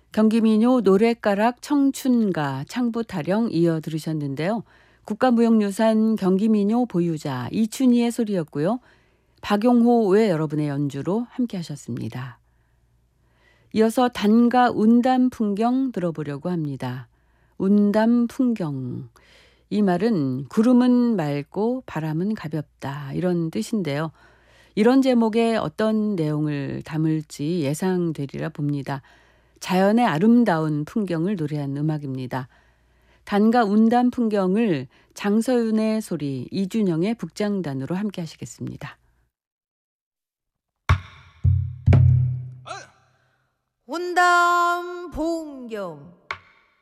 경기민요 노랫가락 청춘가 창부타령 이어 들으셨는데요. 국가무형유산 경기민요 보유자 이춘희의 소리였고요. 박용호 외 여러분의 연주로 함께 하셨습니다. 이어서 단가 운담 풍경 들어보려고 합니다. 운담 풍경. 이 말은 구름은 맑고 바람은 가볍다 이런 뜻인데요. 이런 제목에 어떤 내용을 담을지 예상되리라 봅니다. 자연의 아름다운 풍경을 노래한 음악입니다. 단가 운담 풍경을 장서윤의 소리, 이준영의 북장단으로 함께 하시겠습니다. 운담 풍경